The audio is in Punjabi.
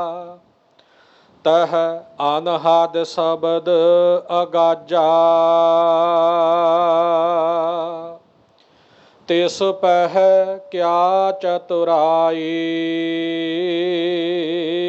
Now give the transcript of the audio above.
ਤਹ ਅਨਹਦ ਸ਼ਬਦ ਅਗਾਜਾ। ਤਿਸ ਪਹਿ ਕਿਆ ਚਤੁਰਾਈ